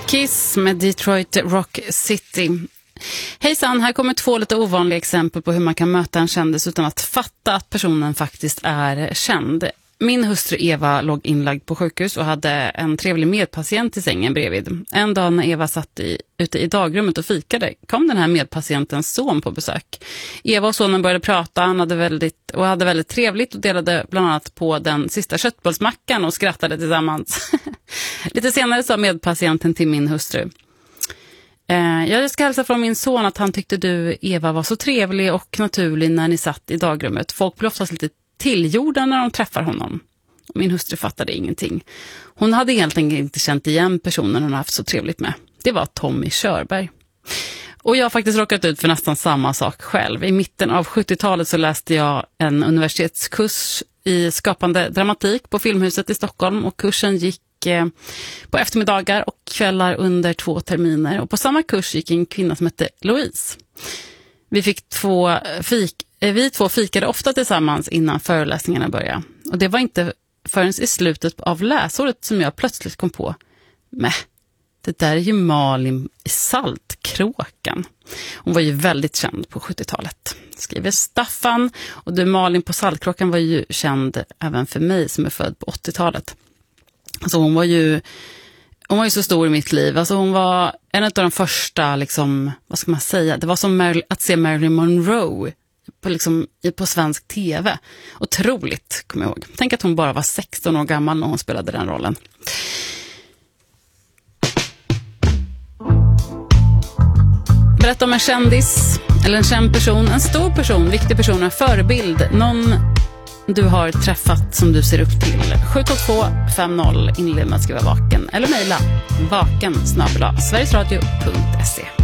Kiss med Detroit Rock City. Hejsan, här kommer 2 lite ovanliga exempel på hur man kan möta en kändis utan att fatta att personen faktiskt är känd. Min hustru Eva låg inlagd på sjukhus och hade en trevlig medpatient i sängen bredvid. En dag när Eva satt ute i dagrummet och fikade kom den här medpatientens son på besök. Eva och sonen började prata, han hade väldigt trevligt och delade bland annat på den sista köttbollsmackan och skrattade tillsammans. Lite senare sa medpatienten till min hustru: jag ska hälsa från min son att han tyckte du, Eva, var så trevlig och naturlig när ni satt i dagrummet. Folk blir oftast lite tillgjorda när de träffar honom. Min hustru fattade ingenting. Hon hade helt enkelt inte känt igen personen hon haft så trevligt med. Det var Tommy Körberg. Och jag har faktiskt råkat ut för nästan samma sak själv. I mitten av 70-talet så läste jag en universitetskurs i skapande dramatik på Filmhuset i Stockholm. Och kursen gick på eftermiddagar och kvällar under 2 terminer. Och på samma kurs gick en kvinna som hette Louise. Vi två fikade ofta tillsammans innan föreläsningarna började. Och det var inte förrän i slutet av läsåret som jag plötsligt kom på: det där är ju Malin i Saltkråkan. Hon var ju väldigt känd på 70-talet, skriver Staffan. Och du, Malin på Saltkråkan var ju känd även för mig som är född på 80-talet. Alltså hon var ju så stor i mitt liv. Alltså hon var en av de första, liksom, vad ska man säga? Det var som att se Marilyn Monroe på svensk tv. Otroligt, kommer jag ihåg. Tänk att hon bara var 16 år gammal när hon spelade den rollen. Berätta om en kändis eller en känd person, en stor person, viktig person, en förebild, någon du har träffat som du ser upp till. 72250 inled med att skriva vaken eller mejla vaken@sverigesradio.se.